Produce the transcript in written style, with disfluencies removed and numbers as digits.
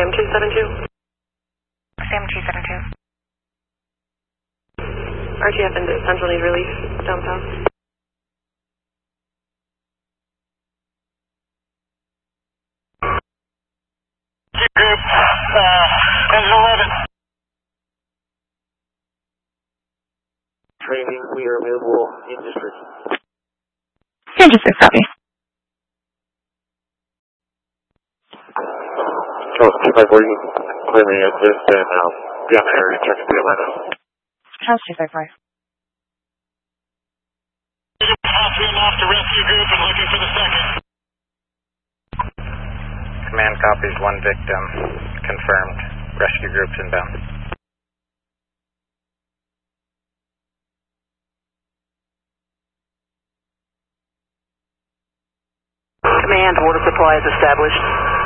Sam 272. Sam 272. RTF into Central need relief downtown. Group, engine 11. Training, we are available in district. 56, copy. Oh, 254, you can clear me at this and beyond the area, check the Atlanta. House 254. Him off to rescue group and looking for the second. Command copies, one victim, confirmed. Rescue groups inbound. Command, water supply is established.